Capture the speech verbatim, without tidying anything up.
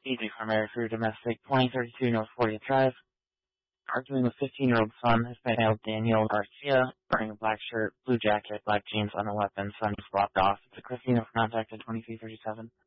Easy for Mary for domestic, twenty thirty-two North fortieth Drive. Arguing with fifteen-year-old son, his male Daniel Garcia, wearing a black shirt, blue jacket, black jeans, on a weapon. Son was dropped off. It's a Christina for contact at twenty-three thirty-seven.